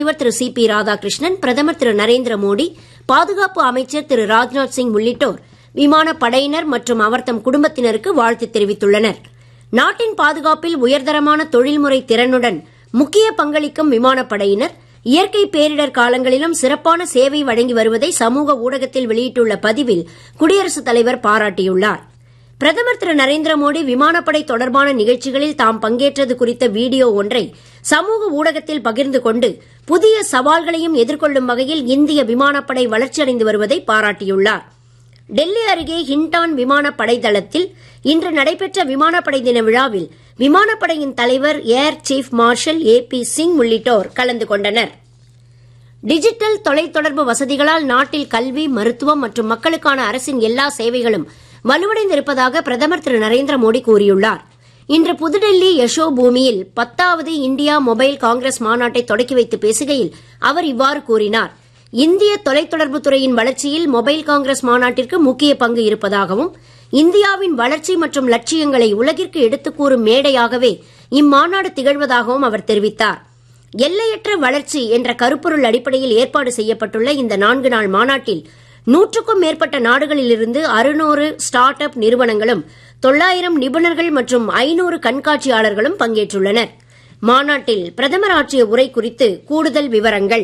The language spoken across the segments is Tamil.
தலைவர் திரு சி.பி. ராதாகிருஷ்ணன், பிரதமர் திரு நரேந்திர மோடி, பாதுகாப்பு அமைச்சர் திரு ராஜ்நாத் சிங் உள்ளிட்டோர் விமானப்படையினர் மற்றும் அவர்தம் குடும்பத்தினருக்கு வாழ்த்து தெரிவித்துள்ளனர். நாட்டின் பாதுகாப்பில் உயர்தரமான தொழில்முறை திறனுடன் முக்கிய பங்களிக்கும் விமானப்படையினர் இயற்கை பேரிடர் காலங்களிலும் சிறப்பான சேவை வழங்கி வருவதை சமூக ஊடகத்தில் வெளியிட்டுள்ள பதிவில் குடியரசுத் தலைவர் பாராட்டியுள்ளார். பிரதமர் திரு நரேந்திர மோடி விமானப்படை தொடர்பான நிகழ்ச்சிகளில் தாம் பங்கேற்றது குறித்த வீடியோ ஒன்றை சமூக ஊடகத்தில் பகிர்ந்து கொண்டு புதிய சவால்களையும் எதிர்கொள்ளும் வகையில் இந்திய விமானப்படை வளர்ச்சியடைந்து வருவதை பாராட்டியுள்ளார். டெல்லி அருகே ஹிண்டான் விமானப்படை தளத்தில் இன்று நடைபெற்ற விமானப்படை தின விழாவில் விமானப்படையின் தலைவர் ஏர் சீஃப் மார்ஷல் ஏ.பி. சிங் உள்ளிட்டோர் கலந்து கொண்டனர். டிஜிட்டல் தொலைத்தொடர்பு வசதிகளால் நாட்டில் கல்வி, மருத்துவம் மற்றும் மக்களுக்கான அரசின் எல்லா சேவைகளும் வலுவடைந்திருப்பதாக பிரதமர் திரு நரேந்திர மோடி கூறியுள்ளார். இன்று புதுடெல்லி யசோ பூமியில் 10வது இந்தியா மொபைல் காங்கிரஸ் மாநாட்டை தொடக்கி வைத்து பேசுகையில் அவர் இவ்வாறு கூறினார். இந்திய தொலைத்தொடர்புத் துறையின் வளர்ச்சியில் மொபைல் காங்கிரஸ் மாநாட்டிற்கு முக்கிய பங்கு இருப்பதாகவும் இந்தியாவின் வளர்ச்சி மற்றும் லட்சியங்களை உலகிற்கு எடுத்துக் கூறும் மேடையாகவே இம்மாநாடு திகழ்வதாகவும் அவர் தெரிவித்தார். எல்லையற்ற வளர்ச்சி என்ற கருப்பொருள் அடிப்படையில் ஏற்பாடு செய்யப்பட்டுள்ள இந்த 4 நாள் மாநாட்டில் 100க்கும் மேற்பட்ட நாடுகளிலிருந்து 600 ஸ்டார்ட் அப் நிறுவனங்களும் 900 நிபுணர்கள் மற்றும் 500 கண்காட்சியாளர்களும் பங்கேற்றுள்ளனர். மாநாட்டில் பிரதமர் ஆற்றிய உரை குறித்து கூடுதல் விவரங்கள்.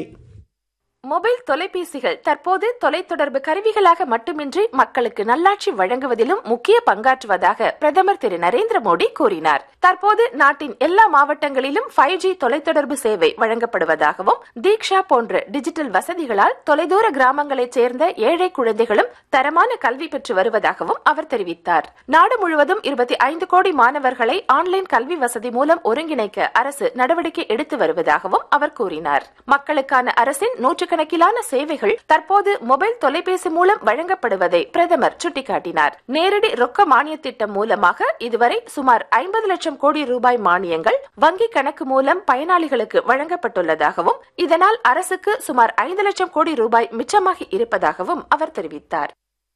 மொபைல் தொலைபேசிகள் தற்போது தொலைத்தொடர்பு கருவிகளாக மட்டுமின்றி மக்களுக்கு நல்லாட்சி வழங்குவதிலும் முக்கிய பங்காற்றுவதாக பிரதமர் திரு நரேந்திர மோடி கூறினார். தற்போது நாட்டின் எல்லா மாவட்டங்களிலும் 5G தொலைத்தொடர்பு சேவை வழங்கப்படுவதாகவும் தீக்ஷா போன்ற டிஜிட்டல் வசதிகளால் தொலைதூர கிராமங்களைச் சேர்ந்த ஏழை குழந்தைகளும் தரமான கல்வி பெற்று வருவதாகவும் அவர் தெரிவித்தார். நாடு முழுவதும் 25 கோடி மாணவர்களை ஆன்லைன் கல்வி வசதி மூலம் ஒருங்கிணைக்க அரசு நடவடிக்கை எடுத்து வருவதாகவும் அவர் கூறினார். மக்களுக்கான அரசின் நூற்றுக்கணக்கிலான சேவைகள் தற்போது மொபைல் தொலைபேசி மூலம் வழங்கப்படுவதை பிரதமர் சுட்டிக்காட்டினார். நேரடி ரொக்க மானிய திட்டம் மூலமாக இதுவரை சுமார் 50 லட்சம் கோடி ரூபாய் மானியங்கள் வங்கி கணக்கு மூலம் பயனாளிகளுக்கு வழங்கப்பட்டுள்ளதாகவும் இதனால் அரசுக்கு சுமார் 5 லட்சம் கோடி ரூபாய் மிச்சமாகி இருப்பதாகவும் அவர் தெரிவித்தார்.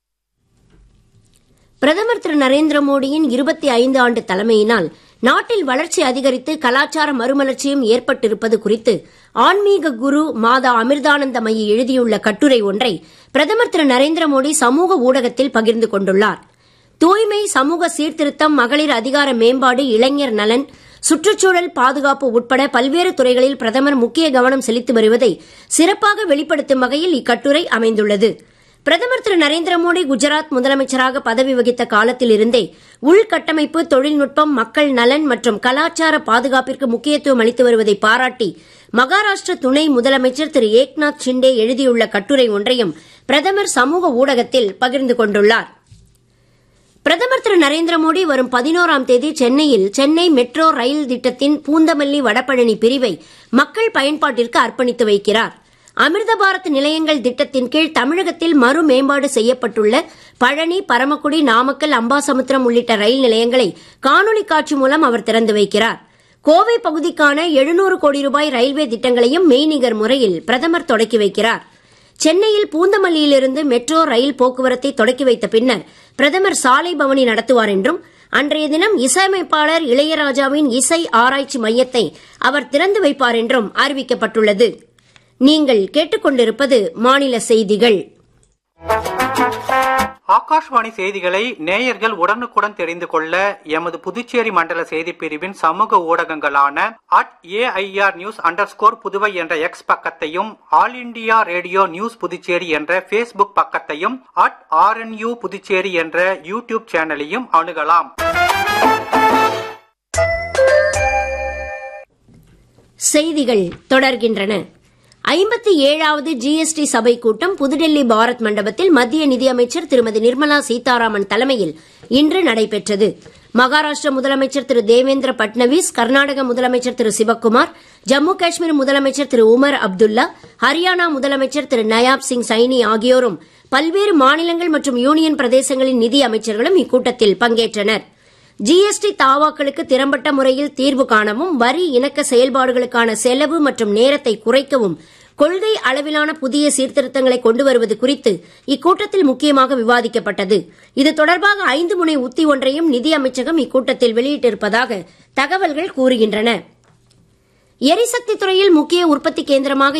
பிரதமர் திரு நரேந்திர மோடியின் 25 ஆண்டு தலைமையினால் நாட்டில் வளர்ச்சி அதிகரித்து கலாச்சார மறுமலர்ச்சியும் ஏற்பட்டிருப்பது குறித்து ஆன்மீக குரு மாதா அமிர்தானந்தமயி எழுதியுள்ள கட்டுரை ஒன்றை பிரதமர் திரு நரேந்திர மோடி சமூக ஊடகத்தில் பகிர்ந்து கொண்டுள்ளார். தூய்மை, சமூக சீர்திருத்தம், மகளிர் அதிகார மேம்பாடு, இளைஞர் நலன், சுற்றுச்சூழல் பாதுகாப்பு உட்பட பல்வேறு துறைகளில் பிரதமர் முக்கிய கவனம் செலுத்தி வருவதை சிறப்பாக வெளிப்படுத்தும் வகையில் இக்கட்டுரை அமைந்துள்ளது. பிரதமர் திரு நரேந்திர மோடி குஜராத் முதலமைச்சராக பதவி வகித்த காலத்தில் இருந்தே உள்கட்டமைப்பு, தொழில்நுட்பம், மக்கள் நலன் மற்றும் கலாச்சார பாதுகாப்பிற்கு முக்கியத்துவம் அளித்து வருவதை பாராட்டி மகாராஷ்டிர துணை முதலமைச்சர் திரு ஏக்நாத் ஷிண்டே எழுதியுள்ள கட்டுரை ஒன்றையும் பிரதமர் சமூக ஊடகத்தில் பகிர்ந்து கொண்டுள்ளார். பிரதமர் திரு நரேந்திர மோடி வரும் 11ஆம் தேதி சென்னையில் சென்னை மெட்ரோ ரயில் திட்டத்தின் பூந்தமல்லி வடபழனி பிரிவை மக்கள் பயன்பாட்டிற்கு அர்ப்பணித்து வைக்கிறார். அமிர்த பாரத் நிலையங்கள் திட்டத்தின் கீழ் தமிழகத்தில் மறு மேம்பாடு செய்யப்பட்டுள்ள பழனி, பரமக்குடி, நாமக்கல், அம்பாசமுத்திரம் உள்ளிட்ட ரயில் நிலையங்களை காணொலி காட்சி மூலம் அவர் திறந்து வைக்கிறார். கோவை பகுதிக்கான 700 கோடி ரூபாய் ரயில்வே திட்டங்களையும் மெய்நிகர் முறையில் பிரதமர் தொடக்கி வைக்கிறார். சென்னையில் பூந்தமல்லியிலிருந்து மெட்ரோ ரயில் போக்குவரத்தை தொடக்கி வைத்த பின்னர் பிரதமர் சாலை பவனி நடத்துவார் என்றும் அன்றைய தினம் இசையமைப்பாளர் இளையராஜாவின் இசை ஆராய்ச்சி மையத்தை அவர் திறந்து வைப்பார் என்றும் அறிவிக்கப்பட்டுள்ளது. நீங்கள் கேட்டுக்கொண்டிருப்பது மாநில செய்திகள். ஆகாஷ்வாணி செய்திகளை நேயர்கள் உடனுக்குடன் தெரிந்து கொள்ள எமது புதுச்சேரி மண்டல செய்தி பிரிவின் சமூக ஊடகங்களான @AIR_News_புதுவை என்ற எக்ஸ் பக்கத்தையும், all India radio news Puducherry என்ற பேஸ்புக் பக்கத்தையும், @RNU புதுச்சேரி என்ற யூடியூப் சேனலையும் அணுகலாம். செய்திகள் தொடர்கின்றன. 57வது ஜிஎஸ்டி சபை கூட்டம் புதுடெல்லி பாரத் மண்டபத்தில் மத்திய நிதியமைச்சர் திருமதி நிர்மலா சீதாராமன் தலைமையில் இன்று நடைபெற்றது. மகாராஷ்டிர முதலமைச்சர் திரு தேவேந்திர பட்னவிஸ், கர்நாடக முதலமைச்சர் திரு சிவக்குமார், ஜம்மு காஷ்மீர் முதலமைச்சர் திரு உமர் அப்துல்லா, ஹரியானா முதலமைச்சர் திரு நயாப் சிங் சைனி ஆகியோரும் பல்வேறு மாநிலங்கள் மற்றும் யூனியன் பிரதேசங்களின் நிதி அமைச்சர்களும் இக்கூட்டத்தில் பங்கேற்றனர். ஜிஎஸ்டி தாவாக்களுக்கு திறம்பட்ட முறையில் தீர்வு காணவும், வரி இணக்க செயல்பாடுகளுக்கான செலவு மற்றும் நேரத்தை குறைக்கவும் கொள்கை அளவிலான புதிய சீர்திருத்தங்களை கொண்டு வருவது குறித்து இக்கூட்டத்தில் முக்கியமாக விவாதிக்கப்பட்டது. இது தொடர்பாக 5 முனை உத்தி ஒன்றையும் நிதி அமைச்சகம் இக்கூட்டத்தில் வெளியிட்டிருப்பதாக தகவல்கள் கூறுகின்றன. எரிசக்தி துறையில் முக்கிய உற்பத்தி கேந்திரமாக